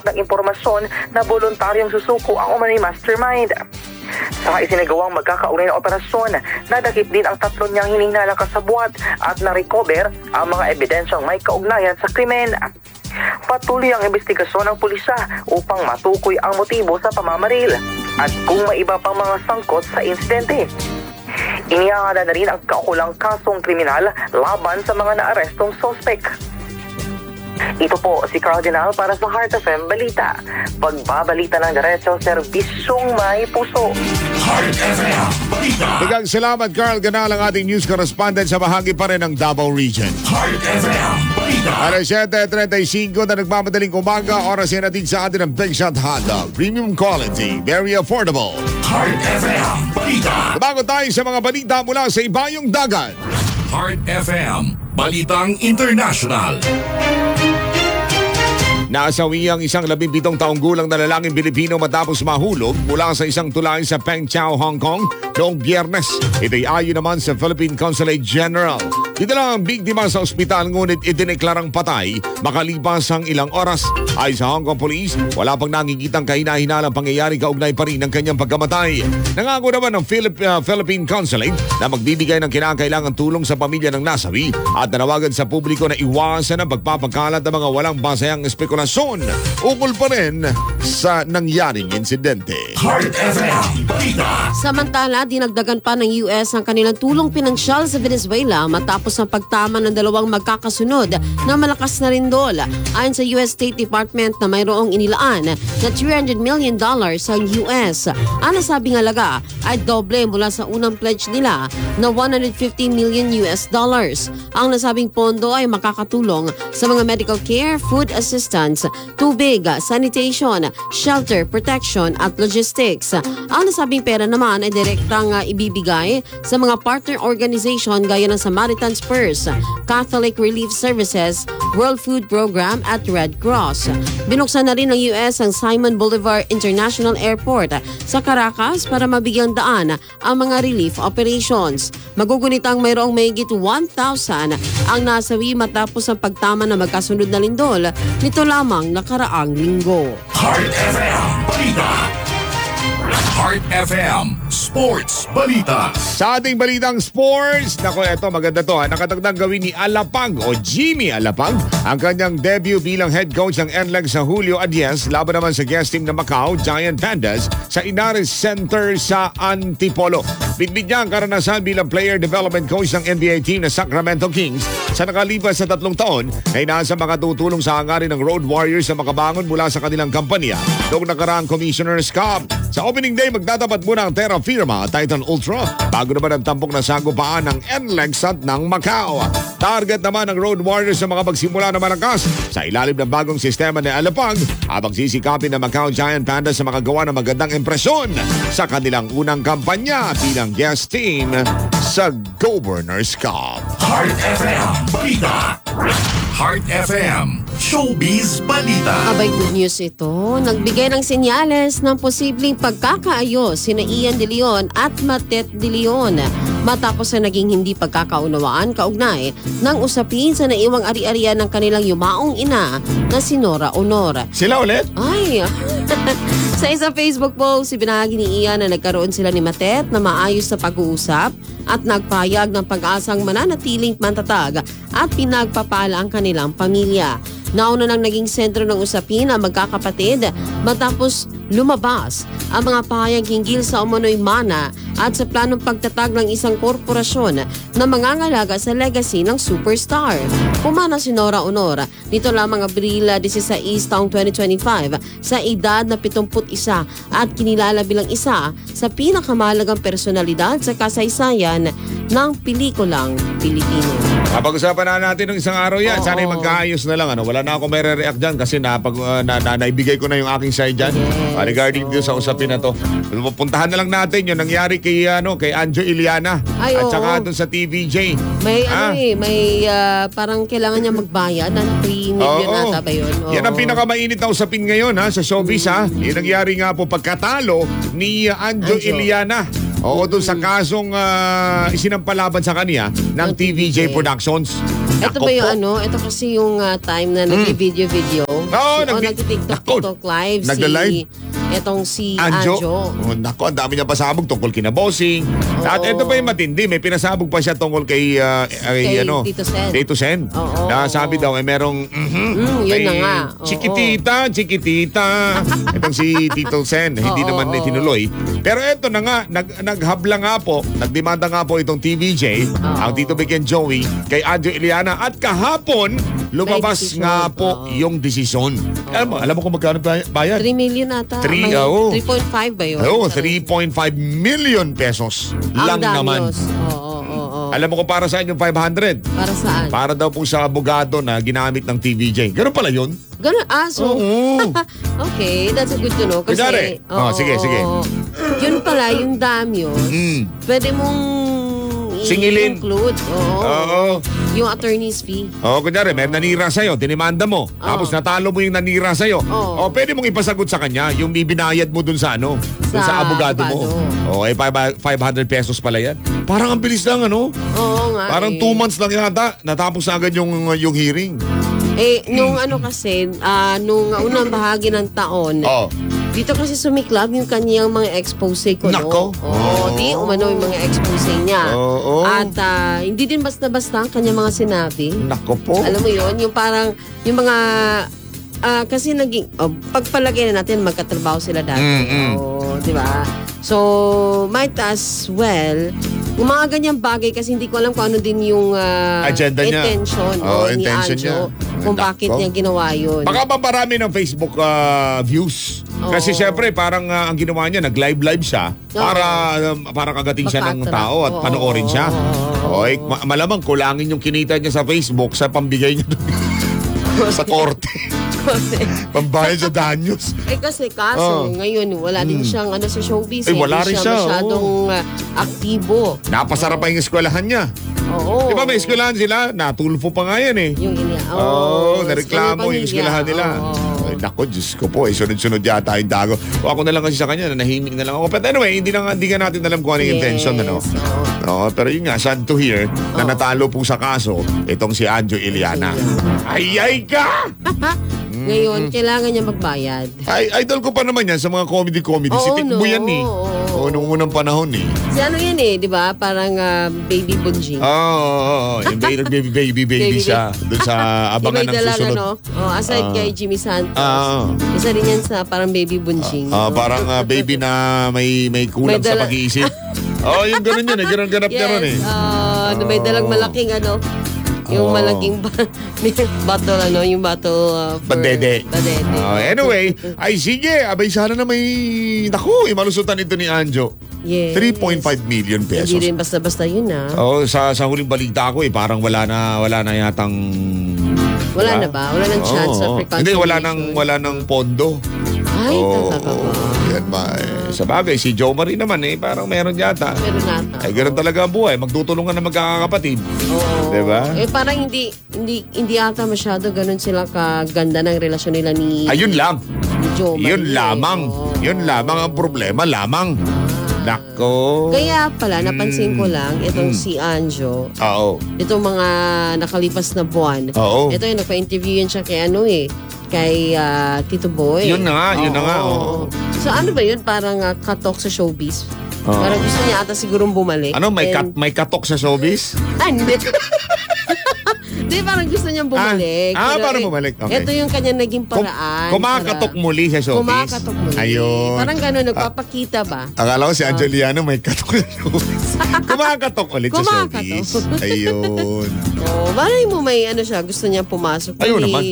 ng impormasyon na voluntaryong susuko ang umanay mastermind. Sa isinagawang magkakaugnay na operasyon, nadakip din ang 3 niyang hinihinalang kasabwat at na-recover ang mga ebidensyang may kaugnayan sa krimen. Patuloy ang investigasyon ng pulisya upang matukoy ang motibo sa pamamaril at kung may iba pang mga sangkot sa insidente. Inihahanda na rin ang kaukulang kasong kriminal laban sa mga naarestong sospek. Ito po si Cardinal para sa Heart FM Balita. Pagbabalita ng diretsong serbisyong may puso. Heart FM Balita. Daghang salamat, Carl Ganal, ang ating news correspondent sa bahagi pa rin ng Davao Region. Heart FM Balita. Alas 7:35 na nagmamadaling umaga, oras yan natin sa atin ng Big Shot Hotdog. Premium quality, very affordable. Heart FM Balita. Bago tayo sa mga balita mula sa ibayong dagat. Heart FM Balitang International. Nasawi ang isang 17 taong gulang na lalaking Pilipino matapos mahulog mula sa isang tulay sa Pengchao, Hong Kong noong Biyernes. Ito'y ayon naman sa Philippine Consulate General. Dinala ang biktima sa ospital ngunit idineklarang patay makalipas ang ilang oras. Ayon sa Hong Kong Police, wala pang nakikitang kahina-hinalang pangyayari kaugnay pa rin ng kanyang pagkamatay. Nangako naman ng Philippine Consulate na magbibigay ng kinakailangang tulong sa pamilya ng nasawi at nanawagan sa publiko na iwasan ang pagpapakalat ng mga walang basehang espekulasyon ukol pa rin sa nangyaring insidente. Heart FM Balita. Samantala, dinagdagan pa ng US ang kanilang tulong pinansyal sa Venezuela matapos ang pagtama ng dalawang magkakasunod na malakas na rindol. Ayon sa US State Department na mayroong inilaan na $300 million ang US. Ang nasabing halaga ay doble mula sa unang pledge nila na $150 million US. Ang nasabing pondo ay makakatulong sa mga medical care, food assistance, tubig, sanitation, shelter, protection at logistics. Ang nasabing pera naman ay direktang ibibigay sa mga partner organization gaya ng Samaritan's Purse, Catholic Relief Services, World Food Program at Red Cross. Binuksan na rin ng US ang Simon Bolivar International Airport sa Caracas para mabigyang daan ang mga relief operations. Magugunitang mayroong mahigit 1,000 ang nasawi matapos ang pagtama ng magkasunod na lindol nito lamang nakaraang linggo. Heart FM Balita. Heart FM Sports Balita. Sa ating balitang sports, nako eto maganda to nakatagdang gawin ni Alapag o Jimmy Alapag ang kanyang debut bilang head coach ng NLEG sa Julio Adiez laban naman sa guest team ng Macau Giant Pandas sa Inares Center sa Antipolo. Bitbit niya ang karanasan bilang player development coach ng NBA team na Sacramento Kings sa nakalipas sa 3 taon na inasa makatutulong sa hangarin ng Road Warriors na makabangon mula sa kanilang kampanya noong nakaraang Commissioner's Cup. Sa opening day, magtatapat muna ang Terra Firma Titan Ultra bago naman ang tampok na sagupaan ng NLEG ng Macau. Target naman ng Road Warriors sa mga magsimula na malakas sa ilalim ng bagong sistema ni Alapag habang sisikapin ng Macau Giant Pandas sa makagawa ng magandang impresyon sa kanilang unang kampanya bilang guest team sa Governor's Cup. Heart FM Balita. Heart FM Showbiz Balita. Abay, good news ito. Nagbigay ng senyales ng posibleng pagkakaayos sina Ian De Leon at Matet De Leon matapos na naging hindi pagkakaunawaan kaugnay ng usapin sa naiwang ari-arian ng kanilang yumaong ina na si Nora Honor. Sila ulit? Ay, sa isang Facebook post, ibinahagi ni Ian na nagkaroon sila ni Matet na maayos na pag-uusap at nagpahayag ng pag-asang mananatiling matatag at pinagpapala ang kanilang pamilya. Nauna nang naging sentro ng usapin ang magkakapatid matapos lumabas ang mga pahayag hinggil sa umano'y mana at sa planong pagtatag ng isang korporasyon na mangangalaga sa legacy ng superstar. Pumana si Nora Honor nito lamang Abril 16 taong 2025 sa edad na 71 at kinilala bilang isa sa pinakamahalagang personalidad sa kasaysayan ng pelikulang Pilipino. Pag-usapan na natin ng isang araw yan. Sana'y magkaayos na lang. Wala na ako may re-react dyan kasi naibigay ko na yung aking side dyan. Regarding dito sa usapin na to. Puntahan na lang natin yung nangyari kay Anjo Iliana. Ay, at oo. saka doon sa TVJ. May parang kailangan niya magbayad ng 3 million nata ba yun? Oo. Yan ang pinakamainit na usapin ngayon sa showbiz. Yung nangyari nga po pagkatalo ni Anjo Iliana. Oo, doon sa kasong isinampalaban sa kanya ng TVJ Productions. Ito Nako ba yung po. ano? Ito kasi yung time na nag-video-video. Oo, nag-TikTok live. Nagla-live. Etong si Anjo. Anjo. Oh, nako, ang dami niya pasabog tungkol kina Bossing. At ito pa yung matindi, may pinasabog pa siya tungkol kay, Kay Tito Sen. Tito Sen. Oo. Na sabi daw, merong, Yun may na nga. Oo. Chikitita. Itong si Tito Sen, hindi Oo, naman oo. tinuloy. Pero ito na nga, naghabla nga po, nagdemanda nga po itong TVJ, ang Tito Vic and Joey, kay Anjo Iliana. At kahapon, lumabas desisyon. nga po Oo. yung desisyon. Alam mo kung magkano bayad? 3 million ata. 3.5 ba yun? Oo, 3.5 million pesos lang naman. Oo. Alam mo kung para saan yung 500? Para saan? Para daw po sa abogado na ginamit ng TVJ. Ganun pala yun? Ganun, so, Oo. okay, that's a good to know. Kasi, Kunyari. Sige. Yun pala, yung damios, pwede mong Singilin. include. Oo. Yung attorney's fee. Oo, kunyari, may nanira sa'yo, dinimanda mo. Tapos natalo mo yung nanira sa'yo. Oo. Pwede mong ipasagot sa kanya yung ibinayad mo dun sa ano, dun sa Sa abogado mo. abogado. 500 pesos pala yan. Parang ang bilis lang, ano? Oo nga. Parang 2 months lang yata, natapos na agad yung hearing. Nung ano kasi, nung unang bahagi ng taon, Oo. dito kasi sumiklab yung kanyang mga expose ko, Nako. no? Di umano yung mga expose niya. Oo. At hindi din basta-basta ang kanyang mga sinabi. Nako po. Alam mo yon, yung parang, yung mga, kasi naging, pagpalagay na natin, magkatrabaho sila dati. Di ba? So, might as well, yung mga ganyang bagay, kasi hindi ko alam kung ano din yung Agenda niya. intention ni Intention Anjo, niya. kung Nako. bakit niya ginawa yun. Baka ba marami ng Facebook views? Kasi Oo. syempre parang ang ginawa niya, nag-live siya para kagating siya ng Maka-attract. tao at Oo. panoorin siya. Oo. Malamang kulangin yung kinita niya sa Facebook sa pambigay niya sa korte. Pambayad sa danyos. Kasi kaso, ngayon, wala din siyang sa showbiz. Wala rin Hindi siya, masyadong aktibo. Napasarap pa yung eskwelahan niya. Oo. Di ba may eskwelahan sila? Natulfo pa nga yan eh. Yung Nareklamo yung eskwelahan nila. Ay, nako, Diyos ko po, sunod-sunod yata yung dago. O ako na lang kasi sa kanya, nahimik na lang ako. But anyway, hindi nga natin alam kung ano yung intention. Ano? Pero yun nga, sad to hear na natalo po sa kaso itong si Anjo Iliana. Ay ka! Ngayon, kailangan niya magbayad. Idol ko pa naman yan sa mga comedy. Si Oo, Tikbo yan eh. Oo. Nung unang panahon eh. Si ano yan di ba? Parang baby bunjing. Oo. Yung baby siya. Doon sa abangan ng susunod. Aside kay Jimmy Santos. Oo. Isa rin yan sa parang baby bunjing. Parang baby na may kulang May sa dala- pag-iisip. Yung ganun yun eh. Ganap niya ron eh. Na may dalang malaking yung malaking bottle, yung bottle for... Badede. Badede. Anyway, sige. Abay, sana na may... Naku, malusutan ito ni Anjo. Yes. 3.5 million pesos. Hindi rin basta-basta yun Sa huling balita ko parang wala na yatang... Wala na ba? Wala nang chance of reconciliation? Hindi, wala nang pondo. Ay, talaga ba? Yan ba. Sa bagay, si Joe Marie naman parang meron yata. Meron nata. Ganun talaga ang buhay. Magtutulungan na magkakapatid. Oo. Diba? Parang hindi ata masyado ganun sila kaganda ng relasyon nila ni Ayun lang. Joe Marie. Yun lamang. Oo. Yun lamang ang problema. Lamang. Nako. Kaya pala, napansin ko lang, itong si Anjo, Oo. itong mga nakalipas na buwan, Oo. ito yung nagpa-interview yun siya kay kay Tito Boy. Yun na nga. Oo. So ano ba yun? Parang katok sa showbiz. Parang gusto niya ata sigurong bumalik. Ano, may katok sa showbiz? Hindi. Hindi, parang gusto niyang bumalik. Pero, parang bumalik. Okay. Ito yung kanya naging paraan. Kumakatok muli sa showbiz. Kumakatok muli. Ayun. Parang gano'n, nagpapakita ba? Akala ko si Angeliano may katok sa showbiz. Kumakatok ulit sa showbiz. Ayun. Malay mo may siya, gusto niyang pumasok. Ayun naman.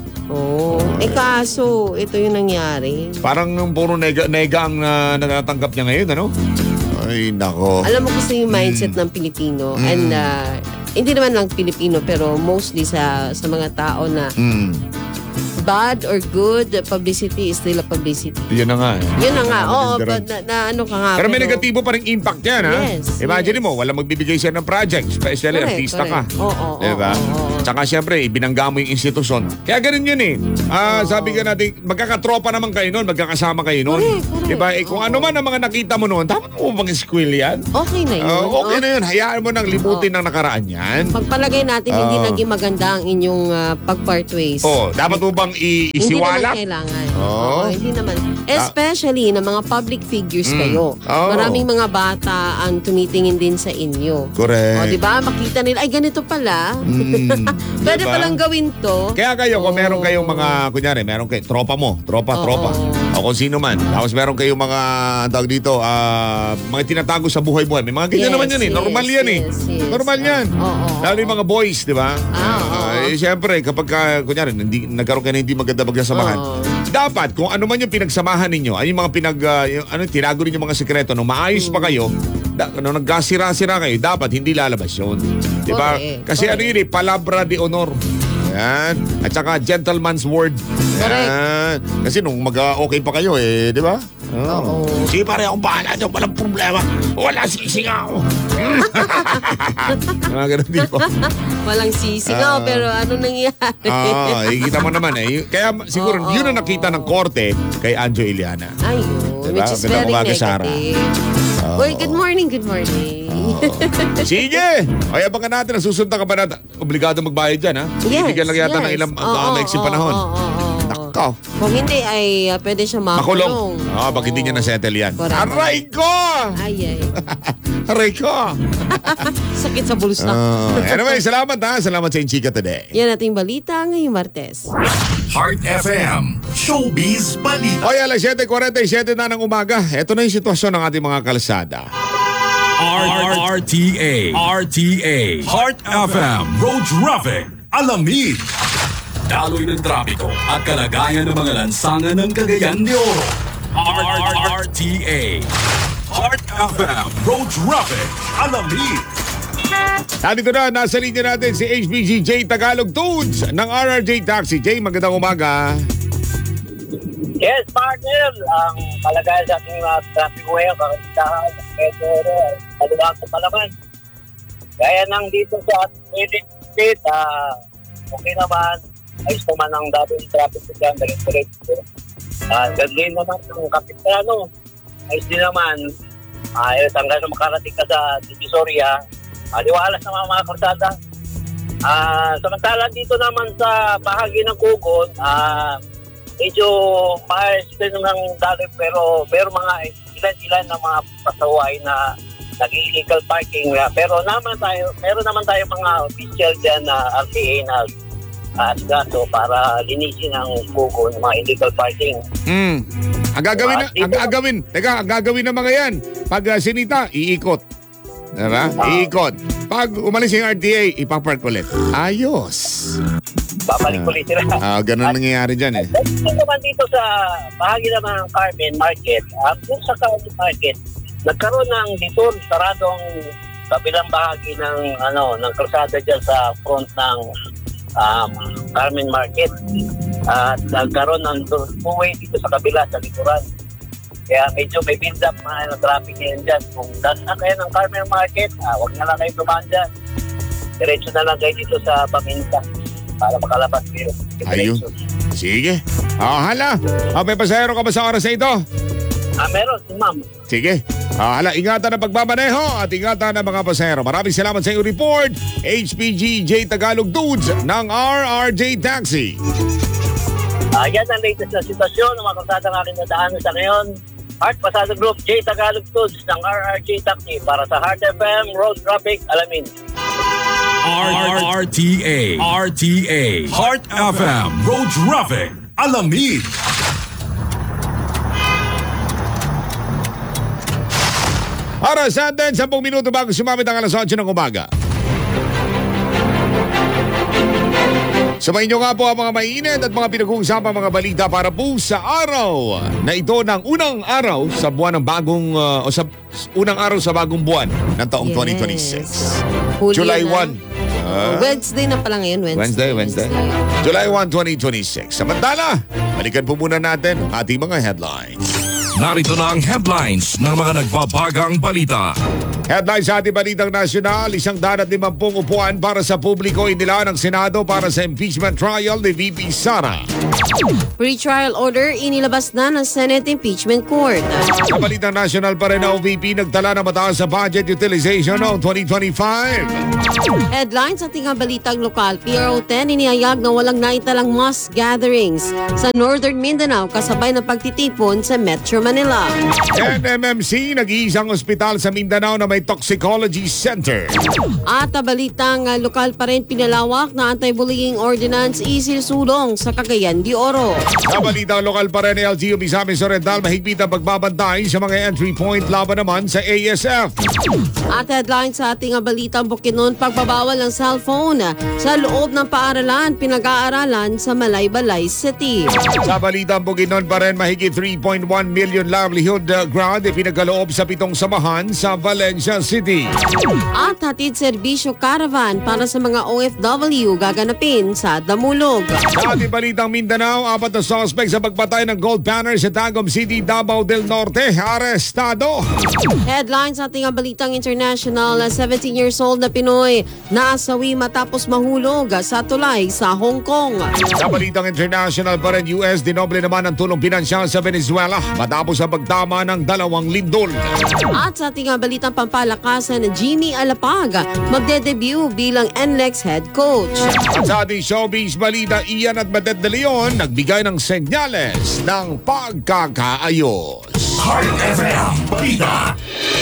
Kaso, ito yung nangyari. Parang puro nega ang natatanggap niya ngayon, ano? Ay, nako. Alam mo kasi yung mindset ng Pilipino and hindi naman lang Pilipino pero mostly sa mga tao na bad or good publicity is still a publicity. Yun na nga. Yun na nga. Oo, Malindaran. na ano ka nga. Pero may negatibo pa rin impact yan, ha? Yes, Imagine yes. mo, walang magbibigay siya ng project, especially Correct, artista ka. correct. Oo, diba? oo. Tsaka siyempre, ibinangga mo yung institusyon. Kaya ganun yun eh. Sabi ka natin, magkakatropa naman kayo noon, magkakasama kayo noon. Correct. Diba? Eh, kung ano man ang mga nakita mo noon, dapat mo bang squill yan? Okay na yun. Okay na yun. Hayaan mo nang limutin ng nakaraan yan. Pagpalagay natin, hindi naging maganda ang inyong pag-part ways. Dapat mo bang isiwalat? Hindi naman kailangan. Oo. Hindi naman. Especially na mga public figures kayo. Oo. Maraming mga bata ang tumitingin din sa inyo. Correct. O, di ba? Makita nila, ay ganito pala. Pwede Diba? palang gawin to. Kaya kayo, kung meron kayong mga, kunyari, meron kayo, tropa mo, tropa. O kung sino man. Tapos meron kayong mga, ang tawag dito, mga tinatago sa buhay-buhay. May mga ganyan Yes, naman yan eh. Normal yes, yan eh. yes, yes. Normal yan. Oo. Lalo yung mga boys, di ba? Oo. Siyempre, kapag, kunyari, nagkaroon ka na hindi maganda magsasamahan. Oo. Dapat, kung ano man yung pinagsamahan ninyo, ay yung mga tinago ninyo mga sekreto, nung maayos pa kayo, nung nagkasira-sira kayo, dapat hindi lalabas yun. Di ba? Correct. Kasi ano yun eh, palabra de honor. Yan. At saka gentleman's word. Yan. Kasi nung mag-okay pa kayo eh, di ba? Oo. Sige pare, akong bahala dyan. Walang problema. Wala sising ako. Mga ganun di ba? Walang sisingaw, pero ano nangyari? Kita mo naman eh. Kaya siguro Oo. yun ang nakita ng korte kay Anjo Iliana. Ayun, Diba? which is Magandang very umaga, Sarah. negative. Uy, good morning, good morning. Sige! Ay, abangan natin. Susunta ka ba natin? Obligado magbayad dyan, ha? Yes, Bigyan lang yata ng ilang maiksing panahon. Nako. Kung hindi ay pwede siya Makulong. makulong. Bakit hindi niya na-settle yan? Correct. Aray ko! Ay. Aray ko! Sakit sa bulsa. Anyway, salamat ha. Salamat sa Inchika today. Yan ating balita ngayong Martes. Heart FM, Showbiz Balita. Hoy, alas 7:47 na ng umaga. Ito na yung sitwasyon ng ating mga kalsada. RTA, Heart FM, Road Traffic, Alamid. Daloy ng trapiko at kalagayan ng mga lansangan ng Cagayan de Oro. RTA, Heart FM, Road Traffic, Alamid. Nandito na, nasa linya natin si HBG J Tagalog Tools ng RRJ Taxi. Jay, magandang umaga. Yes, partner. Ang kalagayan sa ating traffic way, kakantahan, Pedro, kaluwag pa naman. Gaya nang dito sa Edit State, okay naman. Ayos naman ang double traffic ko dyan, diretso. Gagawin naman ng Kapitano. Ayos din naman. Ayos hanggang sa makarating ka sa Divisoria. Liwalas naman mga karsada. Samantalang dito naman sa bahagi ng Kugon, medyo maayos din ng daloy pero mga ilan na mga pasaway na nag-illegal parking. Pero meron naman tayo mga official dyan na RTA na asgaso para linisin ang Kugon ng mga illegal parking. Ang gagawin ng mga yan, pag sinita, iikot. Diba? Iikot. Pag umalis yung RTA, ipapark ulit. Ayos. Babalik ulit sila. Ganun nangyayari dyan eh. Dito naman dito sa bahagi naman ng Carmen Market, dun sa Carmen Market, nagkaroon ng dito saradong kabilang bahagi ng kalsada dyan sa front ng Carmen Market. At nagkaroon ng two-way dito sa kabila, sa likuran. Kaya medyo may build up na traffic ngayon dyan. Kung dasa kayo ng Carmen Market, huwag na lang kayo dumaan dyan. Diretso na lang kayo dito sa Paminta para makalabas kayo. Ayun. Sige. Hala. May pasahero ka ba sa oras na ito? Meron, ma'am. Sige. Hala, ingatan ang pagmamaneho at ingatan ang mga pasahero. Maraming salamat sa iyong report. HPG J Tagalog Dudes ng RRJ Taxi. Yan ang latest na sitwasyon ng mga kalsada ng aking nadaanan sa ngayon. Heart Pasada Group, J Tagalog Dudes ng RRJ Taxi para sa Heart FM Road Traffic, Alamin. RTA, Heart FM, Road Traffic, Alamid. Oras natin, 10 minuto bago sumamit ang alas 8 ng umaga. Sumayin nyo nga po ang mga mainit at mga pinag-uusapang mga balita para po sa araw na ito ng unang araw sa buwan ng bagong, unang araw sa bagong buwan ng taong 2026. Huli July na. 1. Wednesday na pala ngayon. Wednesday. July 1, 2026. Samantala, balikan po muna natin ang ating mga headlines. Narito na ang headlines ng mga nagbabagang balita. Headlines sa ating balitang nasyonal, 150 upuan para sa publiko inilaan ng Senado para sa impeachment trial ni VP Sara. Pre-trial order inilabas na ng Senate Impeachment Court. Sa balitang nasyonal pa rin, ang OVP nagtala ng mataas sa budget utilization noong 2025. Headlines sa ating balitang lokal, PRO10 inihayag na walang naitalang mass gatherings sa Northern Mindanao kasabay ng pagtitipon sa Metro Manila. NMMC, nag-iisang ospital sa Mindanao na may toxicology center. At balitang lokal pa rin, pinalawak na anti-bullying ordinance isisulong sa Cagayan de Oro. Sa balitang lokal pa rin, LGU Misamis Oriental, mahigpit ang pagbabantay sa mga entry point laban naman sa ASF. At headlines sa ating balitang Bukidnon, pagbabawal ng cellphone sa loob ng paaralan, pinag-aaralan sa Malaybalay City. Sa balitang Bukidnon pa rin, mahigit 3.1 million livelihood grant ipinagkaloob sa 7 samahan sa Valencia City. At hatid serbisyo caravan para sa mga OFW gaganapin sa Damulog. Sa ating balitang Mindanao, 4 na suspect sa pagpatay ng gold banner sa Tagum City, Davao del Norte, arestado. Headlines sa ating balitang international, 17 years old na Pinoy naasawi matapos mahulog sa tulay sa Hong Kong. Sa balitang international pa rin, US dinoble naman ang tulong pinansyal sa Venezuela matapos ang pagtama ng 2 lindol. At sa ating balitang pampalakasan, Jimmy Alapag magde-debut bilang NLEX head coach. At sa ating showbiz balita, Ian at Madet de Leon nagbigay ng senyales ng pagkakaayos. Heart FM Balita.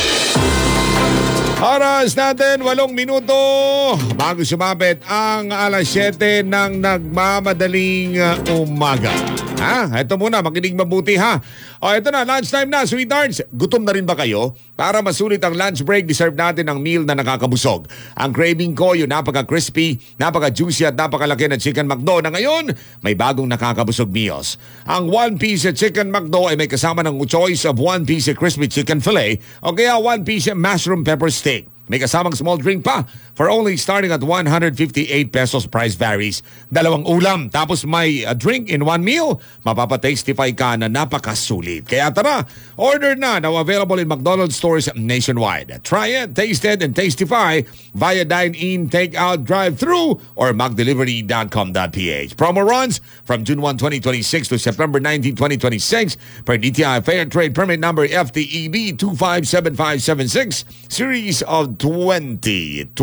Oras natin, 8 minuto bago sumapit ang alas 7 ng nagmamadaling umaga. Ito muna, makinig mabuti ha. Ito na, lunchtime na, sweethearts. Gutom na rin ba kayo? Para masulit ang lunch break, deserve natin ang meal na nakakabusog. Ang craving ko, yung napaka-crispy, napaka-juicy at napakalaki na Chicken McDo na ngayon, may bagong nakakabusog meals. Ang 1-piece Chicken McDo ay may kasama ng choice of 1-piece crispy chicken fillet o kaya 1-piece mushroom pepper steak. May kasamang small drink pa for only starting at 158 pesos. Price varies. 2 ulam tapos may drink in 1 meal. Mapapatastify ka na napakasulit. Kaya tara, order na. Now available in McDonald's stores nationwide. Try it, taste it, and tastify via dine-in, take-out, drive-thru, or McDelivery.com.ph. Promo runs from June 1, 2026 to September 19, 2026 per DTI Fair Trade Permit number FTEB 257576 series of 2026.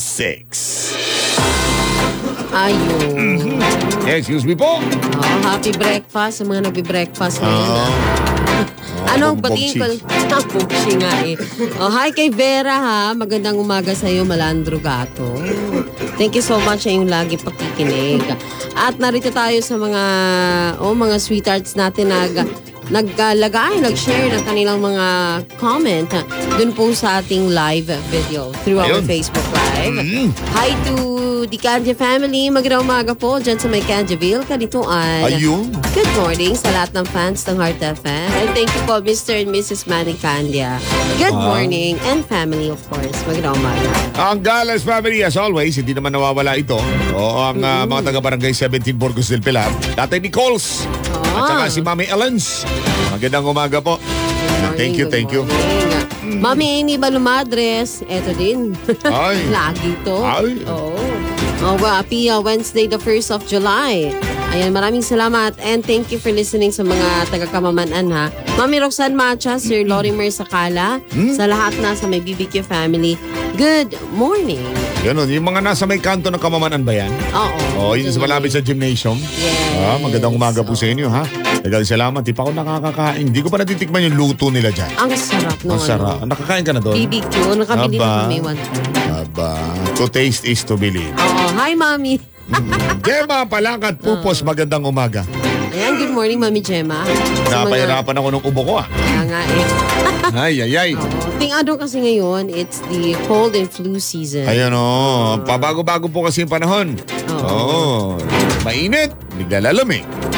Ayun. Excuse me po. Happy breakfast sa mga nagbe-breakfast ngayon. Anong batiin ko? Bugsi nga eh. Hi kay Vera ha. Magandang umaga sa iyo, Malandro Gato. Thank you so much sa iyong lagi pakikinig. At narito tayo sa mga sweethearts natin nag-share ng kanilang mga comment dun po sa ating live video through our Facebook Live. Hi to the Kanja family. Magandang umaga po dyan sa may Kanjaville, Kanituan. Ayun. Good morning sa lahat ng fans ng Heart FM. And thank you po, Mr. and Mrs. Manny Candia. Good morning and family, of course. Magandang umaga. Ang Galas family, as always, hindi naman nawawala ito. Ang mga taga-barangay 17 Burgos del Pilar. Tatay Nichols. At saka si Mami Ellens. Magandang umaga po. Thank you. Mami Amy Balumadres, eto din. Ay. Lagi to. Ay. Oo. Happy Wednesday, the 1st of July. Ayan, maraming salamat and thank you for listening sa mga taga-Kamamanan ha. Mami Roxanne Macha, Sir Lorimer Sakala, sa lahat na sa may BBQ family, good morning. Ganun, yung mga nasa may kanto ng Kamamanan ba yan? Oo. Yun sa malapit sa gymnasium. Yes. Magandang umaga po sa inyo ha. Tagal salamat, di pa ako nakakakain. Hindi ko pa natitikman yung luto nila dyan. Ang sarap no. Ang sarap. Nakakain ka na doon? BBQ, nakabili na kami one time. To taste is to believe. Oo. Hi, Mami. Gemma Palangkat Pupos, magandang umaga. Ayan, good morning, Mami Gemma. Napahirapan ako ng ubo ko Kaya nga eh. Ay. Ting-ano kasi ngayon, it's the cold and flu season. Ayan o. Pabago-bago po kasi yung panahon. Mainit, bigla lalamig.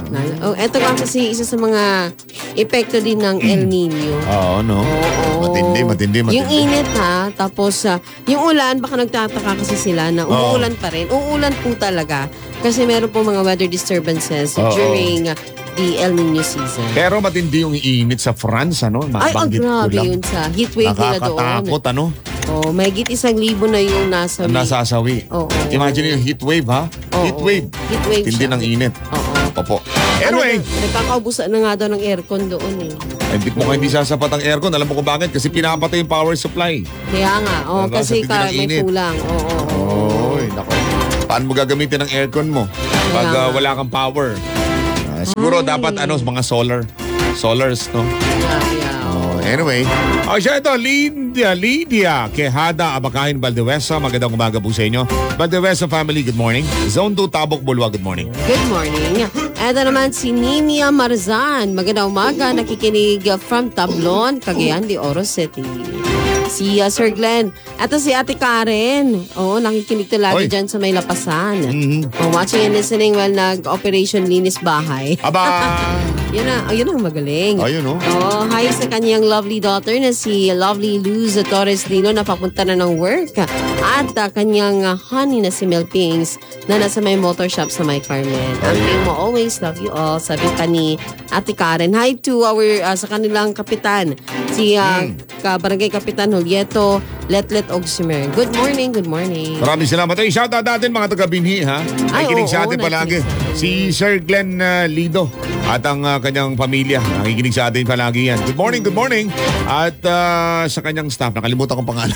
Ito nga kasi isa sa mga epekto din ng El Nino. Oo, no? Oo. Matindi. Yung init ha, tapos yung ulan, baka nagtataka kasi sila na umuulan pa rin. Uulan po talaga kasi meron po mga weather disturbances during the El Nino season. Pero matindi yung init sa France, ano? Ay, Mabanggit ko grabe lang. yun sa heatwave nila doon. Nakakatakot, ano? Mahigit 1,000 na yung nasawi. Nasasawi. Oo. Imagine yung heat wave, ha? Oo. Heat wave. Heatwave Tindi siya. ng init. Oo. Opo. Anyway, Nagkakaubusan na nga daw ng aircon doon eh. hindi sasapat ang aircon. Alam mo kung bakit? Kasi pinapatay yung power supply. Kaya nga, Diba? kasi Sa tindi ng may init. kulang. Oy, nako. Paano mo gagamitin ang aircon mo pag Kaya nga. wala kang power? Siguro dapat mga solars, no? Yeah. Anyway, siya ito, Lydia Quejada, Abakain, Valdewesa. Magandang umaga po sa inyo. Valdewesa family, good morning. Zone 2, Tabok, Bulwa, good morning. Good morning. Ito naman si Nimia Marzan. Magandang umaga, nakikinig from Tablon, Cagayan de Oro City. Si Sir Glenn. Ito si Ate Karen. Nakikinig to lagi Oy. dyan sa may lapasan. Mhm. Watching and listening while nag-operation linis bahay. Aba! Yun ang magaling. Ayun, no? Hi sa kanyang lovely daughter na si Lovely Luz Torres Lino na papunta na ng work. At kanyang honey na si Mel Pings na nasa may motor shop sa May Carmen. Ang ping mo always, love you all. Sabi pa ni Ate Karen. Hi to sa kanilang kapitan. Si Barangay Kapitan Julieto Letlet Ogsimer. Good morning. Maraming salamat. Shoutout natin mga taga-Binhi, ha? Ay, Nakikinig sa oo, atin palagi. nakikinig sa atin. Si Sir Glenn Lido at ang kanyang pamilya. Nakikinig sa atin palagi yan. Good morning. At sa kanyang staff, nakalimutan kong pangalan.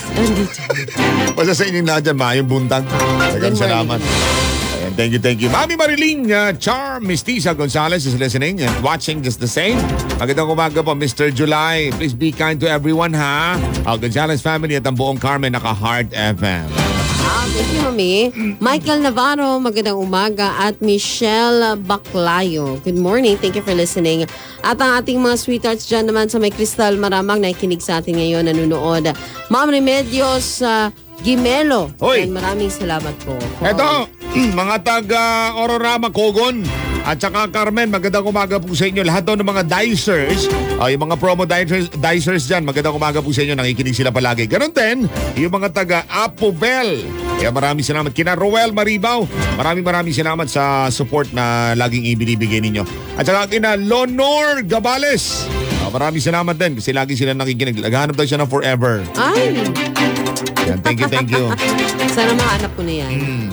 Basta sa inyong lahat dyan, maayong buntag. Tagang Good salamat. morning. Ayan, thank you. Mami Mariling Charm Mestiza Gonzalez is listening and watching just the same. Magandang umaga po, Mr. July. Please be kind to everyone, ha? Ang Gonzalez family at ang buong Carmen naka-Heart FM. Thank you, Mami. Michael Navarro, magandang umaga. At Michelle Baclayo. Good morning. Thank you for listening. At ang ating mga sweethearts dyan naman sa may Crystal Maramang na ikinig sa atin ngayon, nanonood. Ma'am Remedios Gimelo. Hoy! And maraming salamat po. Eto, mga taga Ororama, Kogon at saka Carmen, magandang umaga po sa inyo. Lahat daw ng mga dicers, yung mga promo dicers dyan, magandang umaga po sa inyo. Nakikinig sila palagi. Ganon din, yung mga taga Apovel. Kaya maraming salamat. Kina Roel Maribaw, maraming salamat sa support na laging ibinibigay ninyo. At saka kina Lonor Gabales. Maraming salamat din kasi lagi sila nakikinig. Naghahanap daw siya ng forever. Ay! Yan, thank you. Sana mahanap ko na yan.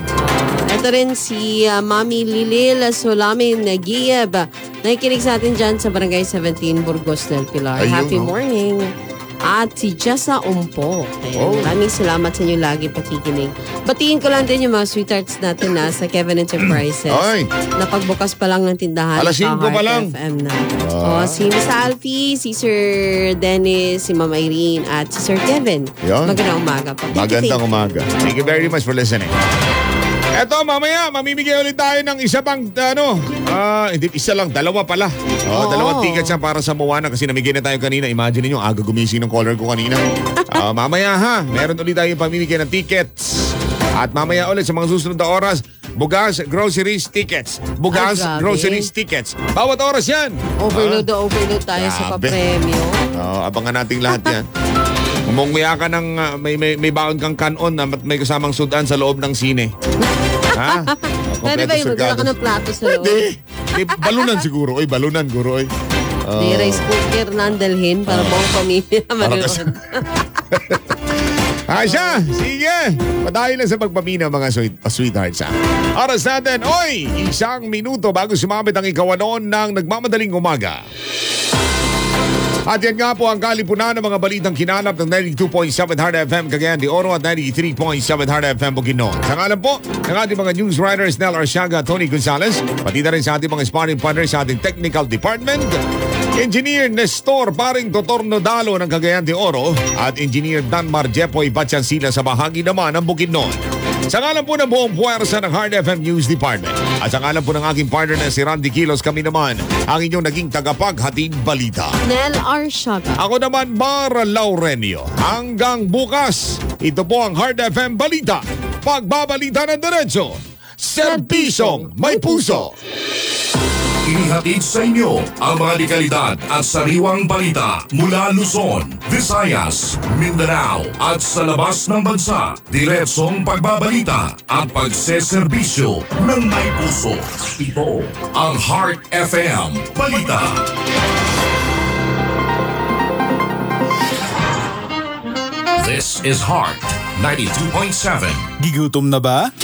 Ito rin si Mami Lilil Solamin Nagiyeb. Nakikinig sa atin dyan sa Barangay 17, Burgos del Pilar. Ayun, Happy morning. At si Jessa Umpo. Maraming salamat sa inyo lagi pakikinig. Batiin ko lang din yung mga sweethearts natin na sa Kevin Enterprises. Ay. Na pagbukas pa lang ng tindahan. Alas 5 pa Heart lang. FM na. Si Miss Alfie, si Sir Dennis, si Ma'am Irene, at si Sir Kevin. Yan. Magandang umaga po. Magandang umaga. Thank you very much for listening. Eto, mamaya, mamimigay ulit tayo ng isa pang, hindi, isa lang, dalawa pala. Dalawang tickets yan para sa Moana kasi namigay na tayo kanina. Imagine niyo, aga gumising ng caller ko kanina. Mamaya ha, meron ulit tayo pamimigay ng tickets. At mamaya ulit sa mga susunod na oras, Bugas Groceries Tickets. Bugas Ay, grabe. Groceries Tickets. Bawat oras yan. Overload tayo sa Grabe. papremyo. Abangan nating lahat yan. Umuya ka ng may baon kang kanon na may kasamang sudan sa loob ng sine. Ha? Pwede ba yung magdala ka ng plato sa loob? Hindi. Balunan siguro. Balunan guro. Di rice cooker na ang dalhin para buong pamilya manood. Asya, sige. Padayo lang sa pagpamina mga sweethearts. Oras natin, 1 minuto bago sumabit ang ikawanon ng nagmamadaling umaga. At yan nga po ang kalipunan ng mga balitang kinalap ng 92.7 Heart FM Cagayan de Oro at 93.7 Heart FM Bukidnon. Sa ngalan po ng ating mga news writers Nel Arsiaga at Tony Gonzalez, pati na rin sa ating mga sparring partners sa ating technical department, Engineer Nestor Paring Totorno Dalo ng Cagayan de Oro at Engineer Danmar Jepoy Batyansila sa bahagi naman ng Bukidnon. Sa ngalan po ng buong puwersa ng Heart FM News Department at sa ngalan po ng aking partner na si Randy Kilos, kami naman ang inyong naging tagapaghatid balita. Nel Arsiaga. Ako naman, Mara Laurenio. Hanggang bukas, ito po ang Heart FM Balita. Pagbabalita ng diretso, servisong may puso. Inihatid sa inyo ang mga dekalidad at sariwang balita mula Luzon, Visayas, Mindanao at sa labas ng bansa. Diretsong pagbabalita at pagseserbisyo ng may puso. Ito ang Heart FM Balita. This is Heart 92.7. Gigutom na ba?